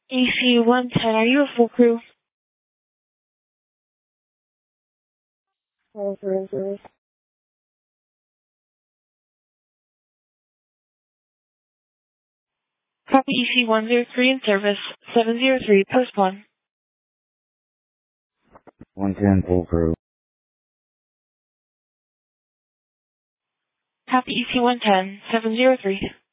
AC-110, are you a full crew? Copy EC-103 in service, 703, post 1. 110 full crew. Copy EC-110, 703.